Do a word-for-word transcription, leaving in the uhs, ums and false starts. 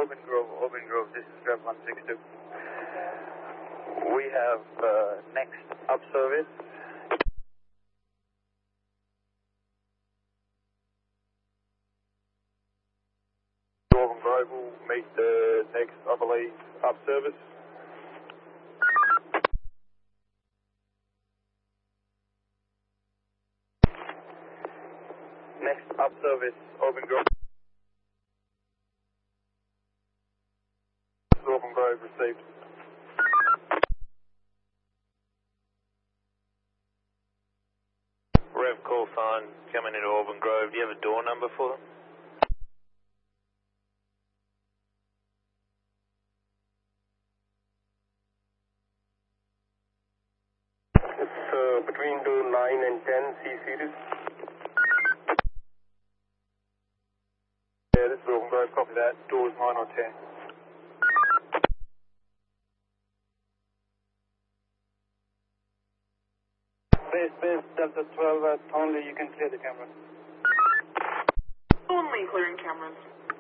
Auburn Grove, Auburn Grove, this is Rev one six two. We have uh, next up service. Auburn Grove will meet the next, I believe, up service. Next up service, Auburn Grove. Auburn Grove received. Rev call sign coming into Auburn Grove. Do you have a door number for them? It's uh, between door nine and ten, C series. Yeah, this is Auburn Grove, copy that. Doors nine or ten. Base, base, Delta twelve, uh, only you can clear the camera. Only clearing cameras.